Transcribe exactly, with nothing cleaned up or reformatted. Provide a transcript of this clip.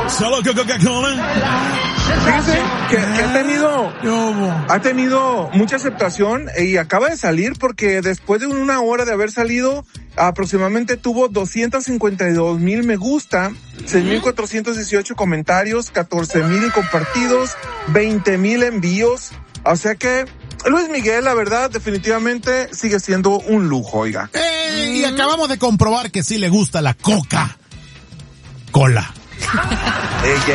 Solo Coca-Cola. Fíjese que, que ha tenido, ha tenido mucha aceptación y acaba de salir porque después de una hora de haber salido, aproximadamente tuvo doscientos cincuenta y dos mil me gusta, seis mil cuatrocientos dieciocho comentarios, catorce mil compartidos, veinte mil envíos. O sea que Luis Miguel, la verdad, definitivamente sigue siendo un lujo, oiga. Eh, y acabamos de comprobar que sí le gusta la Coca-Cola. Ella